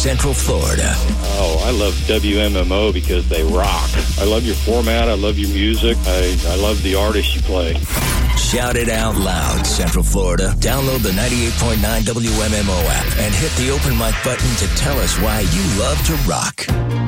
Central Florida. Oh, I love WMMO because they rock. I love your format. I love your music. I love the artists you play. Shout it out loud, Central Florida. Download the 98.9 WMMO app and hit the open mic button to tell us why you love to rock.